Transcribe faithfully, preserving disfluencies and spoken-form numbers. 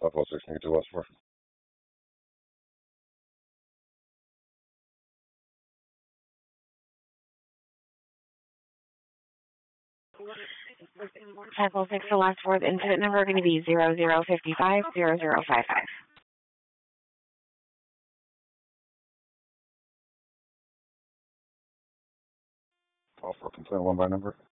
five oh six negative West four. five oh six, the last fourth incident number going to be zero zero five five zero zero five five. Call for complaint one by number.